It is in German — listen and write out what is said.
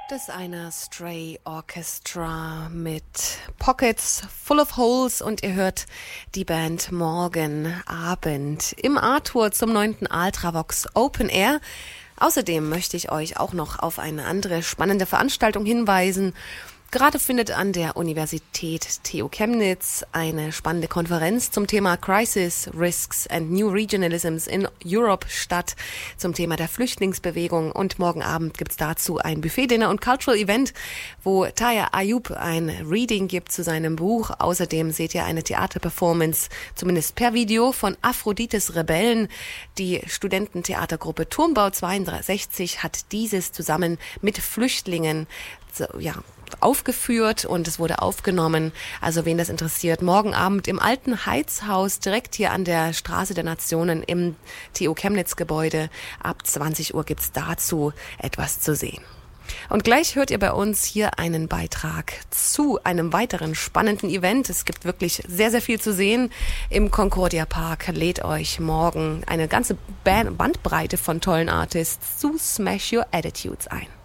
Das ist eine Stray Orchestra mit Pockets Full of Holes und ihr hört die Band morgen Abend im A-Tour zum 9. Ultravox Open Air. Außerdem möchte ich euch auch noch auf eine andere spannende Veranstaltung hinweisen. Gerade findet an der Universität TU Chemnitz eine spannende Konferenz zum Thema Crisis, Risks and New Regionalisms in Europe statt, zum Thema der Flüchtlingsbewegung. Und morgen Abend gibt's dazu ein Buffet-Dinner und Cultural Event, wo Taya Ayub ein Reading gibt zu seinem Buch. Außerdem seht ihr eine Theaterperformance, zumindest per Video, von Aphrodites Rebellen. Die Studententheatergruppe Turmbau 62 hat dieses zusammen mit Flüchtlingen aufgeführt und es wurde aufgenommen. Also wen das interessiert, morgen Abend im alten Heizhaus direkt hier an der Straße der Nationen im TU Chemnitz Gebäude. Ab 20 Uhr gibt's dazu etwas zu sehen. Und gleich hört ihr bei uns hier einen Beitrag zu einem weiteren spannenden Event. Es gibt wirklich sehr, sehr viel zu sehen. Im Concordia Park lädt euch morgen eine ganze Bandbreite von tollen Artists zu Smash Your Attitudes ein.